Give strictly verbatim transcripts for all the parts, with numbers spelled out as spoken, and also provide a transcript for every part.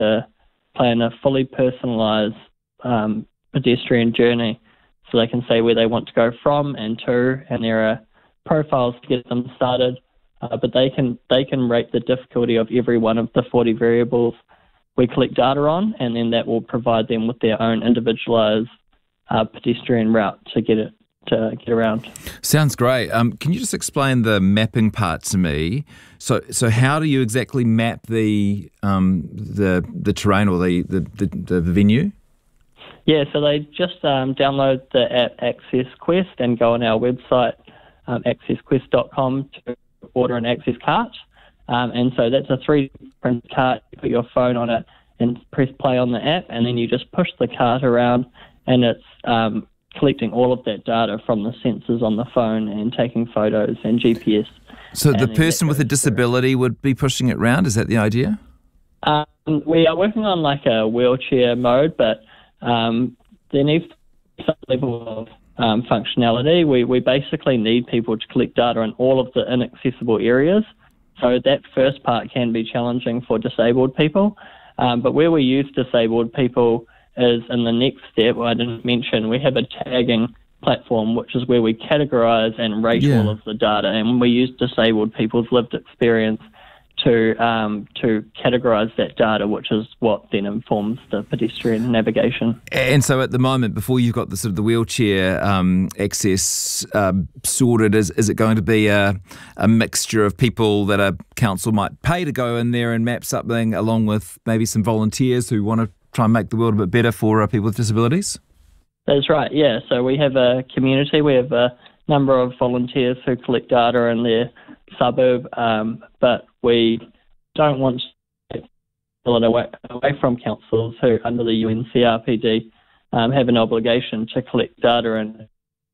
to plan a fully personalised um, pedestrian journey, so they can say where they want to go from and to, and there are profiles to get them started. Uh, but they can they can rate the difficulty of every one of the forty variables we collect data on, and then that will provide them with their own individualised uh, pedestrian route to get it to get around. Sounds great. Um, can you just explain the mapping part to me? So, so how do you exactly map the um, the the terrain or the the, the, the venue? Yeah, so they just um, download the app Access Quest and go on our website, um, access quest dot com, to order an Access cart. Um, and so that's a three D print cart. You put your phone on it and press play on the app, and then you just push the cart around, and it's um, collecting all of that data from the sensors on the phone and taking photos and G P S. So the person with a disability would be pushing it around? Is that the idea? Um, we are working on like a wheelchair mode, but um, there needs to be some level of um, functionality. We, we basically need people to collect data in all of the inaccessible areas. So that first part can be challenging for disabled people. Um, but where we use disabled people is in the next step, I didn't mention, we have a tagging platform, which is where we categorise and rate yeah. all of the data, and we use disabled people's lived experience to um, to categorise that data, which is what then informs the pedestrian navigation. And so at the moment, before you've got the sort of the wheelchair um, access uh, sorted, is, is it going to be a, a mixture of people that a council might pay to go in there and map something, along with maybe some volunteers who want to try and make the world a bit better for uh, people with disabilities? That's right, yeah. So we have a community, we have a number of volunteers who collect data in their suburb, um, but we don't want to pull it away, away from councils who, under the U N C R P D, um, have an obligation to collect data and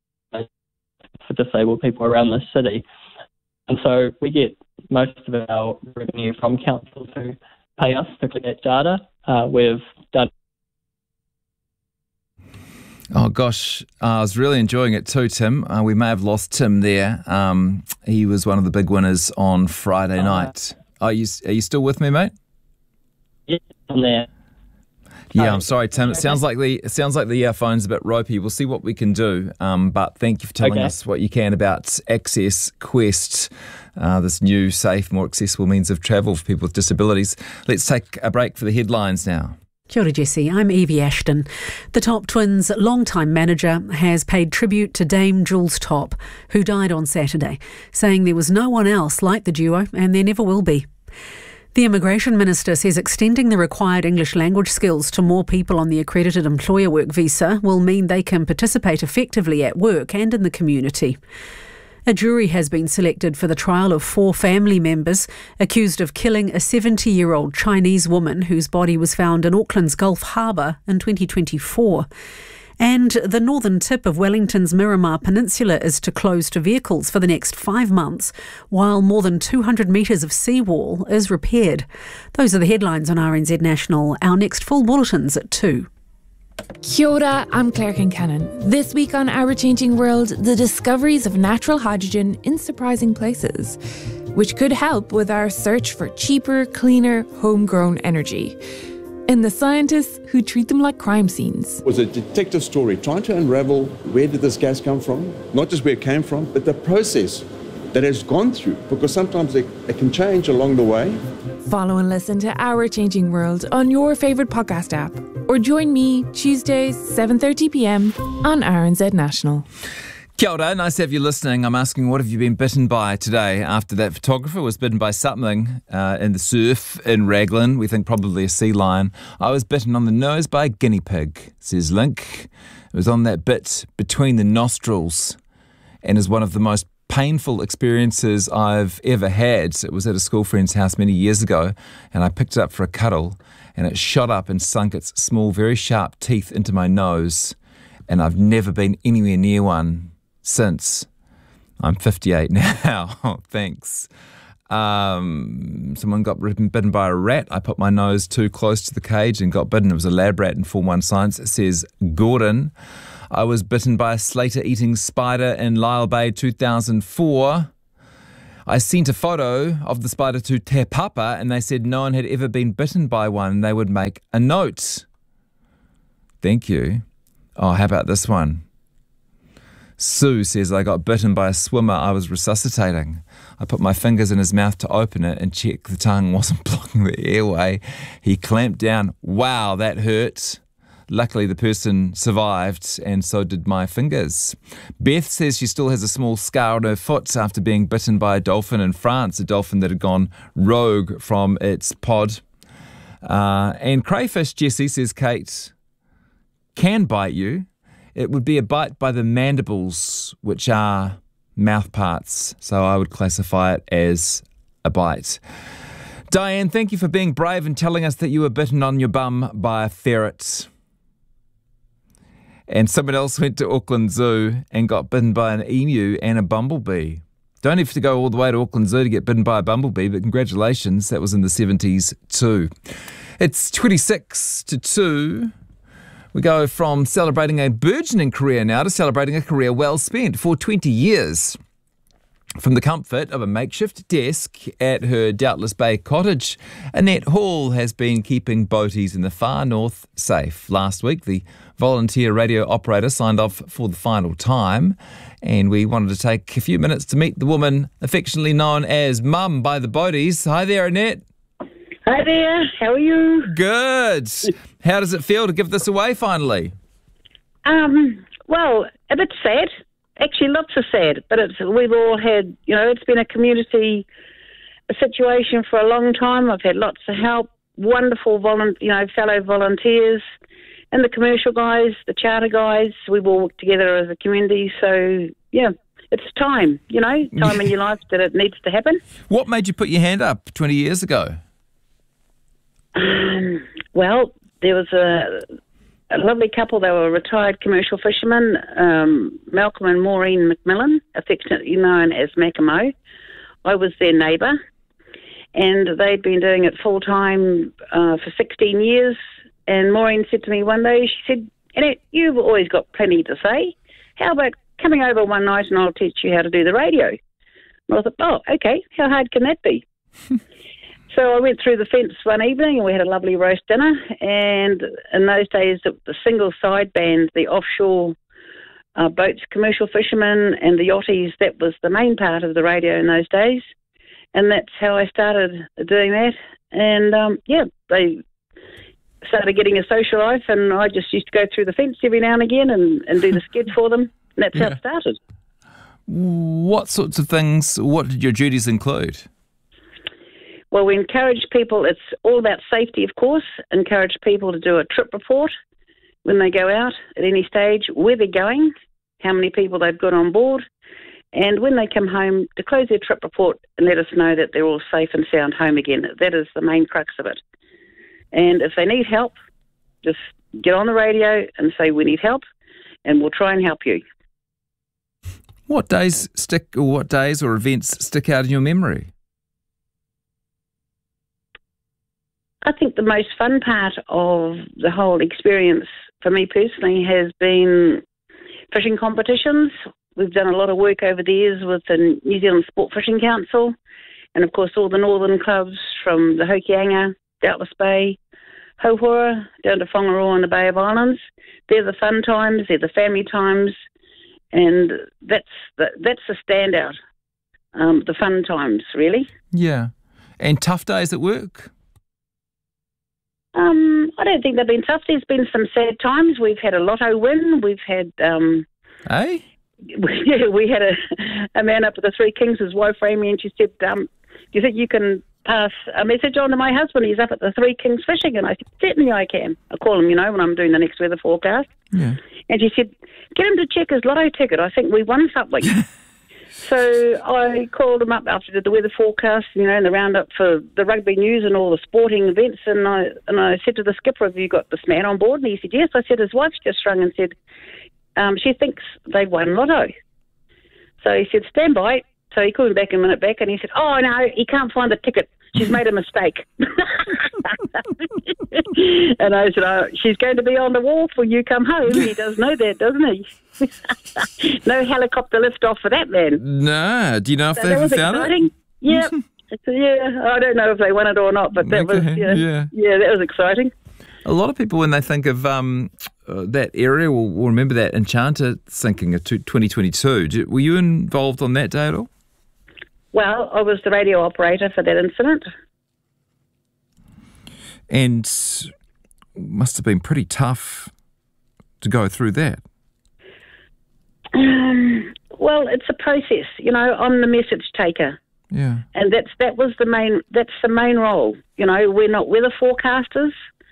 for disabled people around the city. And so we get most of our revenue from councils who pay us to collect that data. Uh, we've done Oh, gosh, uh, I was really enjoying it too, Tim. Uh, we may have lost Tim there. Um, he was one of the big winners on Friday uh, night. Are you, are you still with me, mate? Yeah, I'm there. Yeah, I'm sorry, Tim. It sounds like the it sounds like the earphone's a bit ropey. We'll see what we can do. Um, but thank you for telling okay. us what you can about Access Quest, uh, this new, safe, more accessible means of travel for people with disabilities. Let's take a break for the headlines now. Kia ora, Jesse. I'm Evie Ashton. The Top Twins' longtime manager has paid tribute to Dame Jules Top, who died on Saturday, saying there was no one else like the duo and there never will be. The Immigration Minister says extending the required English language skills to more people on the accredited employer work visa will mean they can participate effectively at work and in the community. A jury has been selected for the trial of four family members accused of killing a seventy-year-old Chinese woman whose body was found in Auckland's Gulf Harbour in twenty twenty-four. And the northern tip of Wellington's Miramar Peninsula is to close to vehicles for the next five months, while more than two hundred metres of seawall is repaired. Those are the headlines on R N Z National. Our next full bulletin's at two. Kia ora, I'm Claire Kincannon. This week on Our Changing World, the discoveries of natural hydrogen in surprising places, which could help with our search for cheaper, cleaner, homegrown energy. And the scientists who treat them like crime scenes. It was a detective story trying to unravel where did this gas come from, not just where it came from, but the process that has gone through, because sometimes it, it can change along the way. Follow and listen to Our Changing World on your favourite podcast app, or join me Tuesdays, seven thirty p m on R N Z National. Kia ora, nice to have you listening. I'm asking, what have you been bitten by today after that photographer was bitten by something uh, in the surf in Raglan? We think probably a sea lion. I was bitten on the nose by a guinea pig, says Link. It was on that bit between the nostrils and is one of the most painful experiences I've ever had. It was at a school friend's house many years ago, and I picked it up for a cuddle, and it shot up and sunk its small, very sharp teeth into my nose, and I've never been anywhere near one since. I'm fifty-eight now. Thanks. Um, someone got bitten by a rat. I put my nose too close to the cage and got bitten. It was a lab rat in Form one Science. It says Gordon. I was bitten by a slater-eating spider in Lyle Bay two thousand four. I sent a photo of the spider to Te Papa and they said no one had ever been bitten by one and they would make a note. Thank you. Oh, how about this one? Sue says, I got bitten by a swimmer I was resuscitating. I put my fingers in his mouth to open it and check the tongue wasn't blocking the airway. He clamped down. Wow, that hurt. Luckily, the person survived, and so did my fingers. Beth says she still has a small scar on her foot after being bitten by a dolphin in France, a dolphin that had gone rogue from its pod. Uh, and crayfish, Jessie, says Kate, can bite you. It would be a bite by the mandibles, which are mouth parts. So I would classify it as a bite. Diane, thank you for being brave and telling us that you were bitten on your bum by a ferret. And someone else went to Auckland Zoo and got bitten by an emu and a bumblebee. Don't have to go all the way to Auckland Zoo to get bitten by a bumblebee, but congratulations, that was in the seventies too. It's twenty-six to two. We go from celebrating a burgeoning career now to celebrating a career well spent for twenty years. From the comfort of a makeshift desk at her Doubtless Bay cottage, Annette Hall has been keeping boaties in the far north safe. Last week, the volunteer radio operator signed off for the final time, and we wanted to take a few minutes to meet the woman affectionately known as Mum by the boaties. Hi there, Annette. Hi there, how are you? Good. How does it feel to give this away finally? Um, well, a bit sad. Actually, lots of sad, but it's, we've all had, you know, it's been a community situation for a long time. I've had lots of help, wonderful, volu- you know, fellow volunteers, and the commercial guys, the charter guys. We've all worked together as a community, so, yeah, it's time, you know, time in your life that it needs to happen. What made you put your hand up twenty years ago? Um, well, there was a, a lovely couple. They were retired commercial fishermen, um, Malcolm and Maureen McMillan, affectionately known as Macamo. I was their neighbour, and they'd been doing it full-time uh, for sixteen years. And Maureen said to me one day, she said, Annette, you've always got plenty to say. How about coming over one night and I'll teach you how to do the radio? And I thought, oh, okay, how hard can that be? So I went through the fence one evening and we had a lovely roast dinner, and in those days the single side band, the offshore uh, boats, commercial fishermen and the yachties, that was the main part of the radio in those days, and that's how I started doing that. And um, yeah, they started getting a social life, and I just used to go through the fence every now and again and, and do the skid for them, and that's yeah. how it started. What sorts of things, what did your duties include? Well, we encourage people, it's all about safety, of course, encourage people to do a trip report when they go out at any stage, where they're going, how many people they've got on board, and when they come home, to close their trip report and let us know that they're all safe and sound home again. That is the main crux of it. And if they need help, just get on the radio and say, we need help, and we'll try and help you. What days stick, or what days or events stick out in your memory? I think the most fun part of the whole experience for me personally has been fishing competitions. We've done a lot of work over the years with the New Zealand Sport Fishing Council, and of course all the northern clubs from the Hokianga, Doubtless Bay, Hauhora, down to Whangaroa and the Bay of Islands. They're the fun times, they're the family times, and that's the, that's the standout, um, the fun times, really. Yeah. And tough days at work? Um, I don't think they've been tough. There's been some sad times. We've had a lotto win. We've had... Um, hey? Yeah, we had a, a man up at the Three Kings. His wife rang me and she said, um, do you think you can pass a message on to my husband? He's up at the Three Kings fishing. And I said, certainly I can. I call him, you know, when I'm doing the next weather forecast. Yeah. And she said, get him to check his lotto ticket. I think we won something. So I called him up after I did the weather forecast, you know, and the roundup for the rugby news and all the sporting events. And I and I said to the skipper, have you got this man on board? And he said, yes. I said, his wife's just rung and said, um, she thinks they've won lotto. So he said, stand by. So he called me back a minute back and he said, oh, no, he can't find the ticket. She's made a mistake. And I said, oh, she's going to be on the wharf when you come home. He does know that, doesn't he? No helicopter lift off for that man. No. Do you know if So they that ever was found exciting. it? Yeah. So, yeah, I don't know if they won it or not, but that Okay, was, yeah, yeah. yeah, that was exciting. A lot of people, when they think of um, uh, that area, will, will remember that Enchanter sinking of twenty twenty-two. Did, were you involved on that day at all? Well, I was the radio operator for that incident. And must have been pretty tough to go through that. Um, well, it's a process. You know, I'm the message taker. Yeah. And that's that was the main that's the main role. You know, we're not weather forecasters.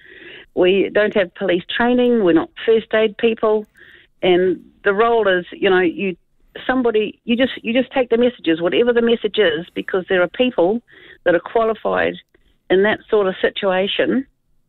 We don't have police training. We're not first aid people. And the role is, you know, you somebody you just you just take the messages, whatever the message is, because there are people that are qualified in that sort of situation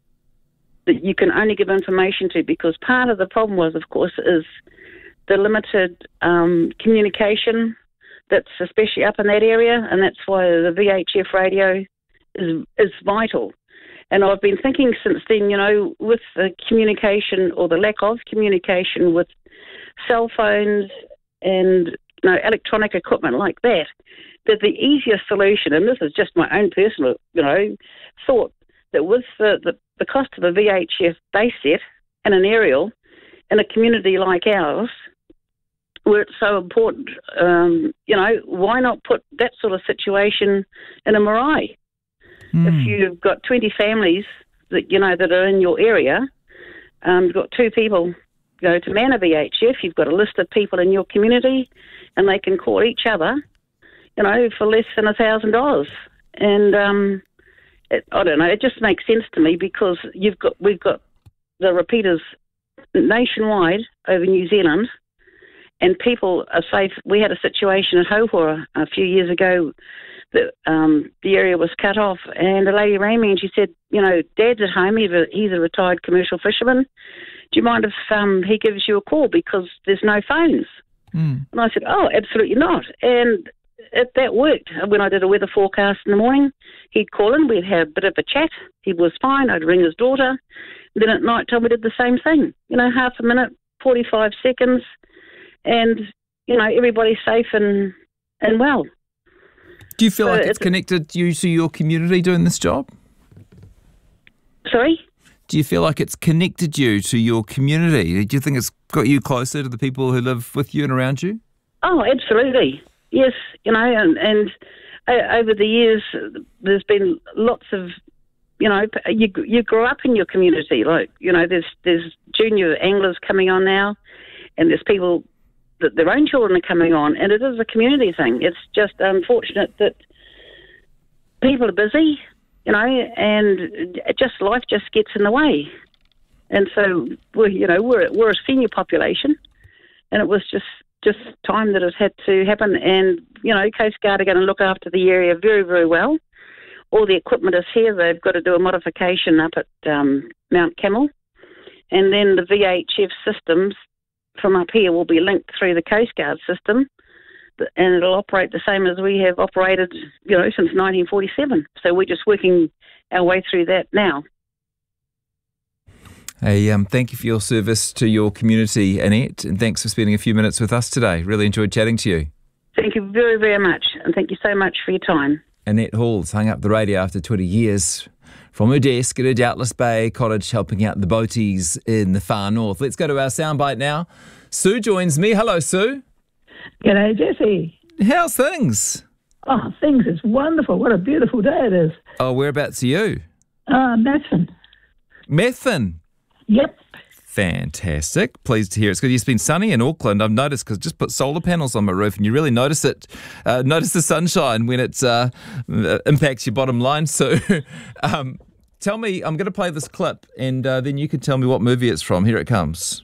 that you can only give information to, because part of the problem was, of course, is the limited um, communication that's especially up in that area, and that's why the V H F radio is is vital. And I've been thinking since then, you know, with the communication or the lack of communication with cell phones and, you know, electronic equipment like that, that the easiest solution, and this is just my own personal, you know, thought, that with the, the, the cost of a V H F base set and an aerial in a community like ours, where it's so important, um, you know, why not put that sort of situation in a marae? Mm. If you've got twenty families that, you know, that are in your area, um, you've got two people, you know, to man a V H F, you've got a list of people in your community, and they can call each other, you know, for less than a thousand dollars. And um, it, I don't know, it just makes sense to me, because you've got we've got the repeaters nationwide over New Zealand, and people are safe. We had a situation at Hauhora a few years ago that um, the area was cut off, and a lady rang me and she said, you know, Dad's at home, he's a, he's a retired commercial fisherman. Do you mind if um, he gives you a call, because there's no phones? Mm. And I said, oh, absolutely not. And it, that worked. When I did a weather forecast in the morning, he'd call in, we'd have a bit of a chat. He was fine. I'd ring his daughter. Then at night time we did the same thing. You know, half a minute, forty-five seconds, and, you know, everybody's safe and, and well. Do you feel so like it's, it's connected you to your community doing this job? Sorry? Do you feel like it's connected you to your community? Do you think it's got you closer to the people who live with you and around you? Oh, absolutely. Yes, you know, and, and over the years, there's been lots of, you know, you you grow up in your community. Like, you know, there's there's junior anglers coming on now, and there's people that their own children are coming on, and it is a community thing. It's just unfortunate that people are busy, you know, and it just life just gets in the way. And so, we're, you know, we're we're a senior population, and it was just, just time that it had to happen. And, you know, Coast Guard are going to look after the area very, very well. All the equipment is here. They've got to do a modification up at um, Mount Camel. And then the V H F systems from up here will be linked through the Coast Guard system, and it'll operate the same as we have operated, you know, since nineteen forty-seven. So we're just working our way through that now. Hey, um, thank you for your service to your community, Annette, and thanks for spending a few minutes with us today. Really enjoyed chatting to you. Thank you very, very much, and thank you so much for your time. Annette Hall's hung up the radio after twenty years from her desk at her Doubtless Bay cottage, helping out the boaties in the far north. Let's go to our soundbite now. Sue joins me. Hello, Sue. G'day, Jesse. How's things? Oh, things is wonderful. What a beautiful day it is. Oh, whereabouts are you? Uh, Methven. Methven? Yep. Fantastic. Pleased to hear it's good. It's been sunny in Auckland. I've noticed, because I just put solar panels on my roof, and you really notice it. Uh, notice the sunshine when it uh, impacts your bottom line. So um, tell me, I'm going to play this clip, and uh, then you can tell me what movie it's from. Here it comes.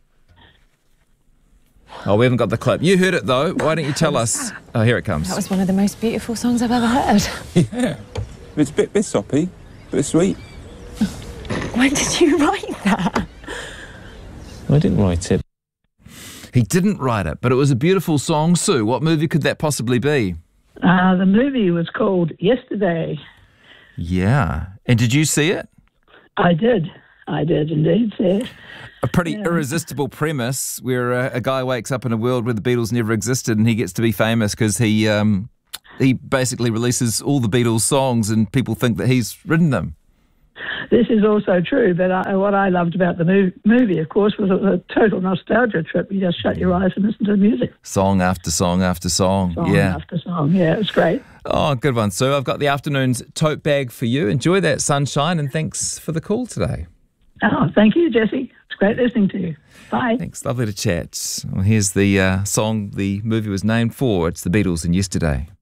Oh, we haven't got the clip. You heard it, though. Why don't you tell us? Oh, here it comes. That was one of the most beautiful songs I've ever heard. Yeah. It's a bit, bit soppy, bit sweet. When did you write that? I didn't write it. He didn't write it, but it was a beautiful song, Sue. What movie could that possibly be? Uh, the movie was called Yesterday. Yeah. And did you see it? I did. I did indeed see it. A pretty Yeah. irresistible premise where a, a guy wakes up in a world where the Beatles never existed and he gets to be famous because he um, he basically releases all the Beatles songs and people think that he's written them. This is also true, but I, what I loved about the mov- movie, of course, was it was a total nostalgia trip. You just shut your eyes and listen to the music. Song after song after song. Song yeah. after song. Yeah, it was great. Oh, good one, Sue. I've got the afternoon's tote bag for you. Enjoy that sunshine and thanks for the call today. Oh, thank you, Jesse. It's great listening to you. Bye. Thanks. Lovely to chat. Well, here's the uh, song the movie was named for. It's the Beatles and Yesterday.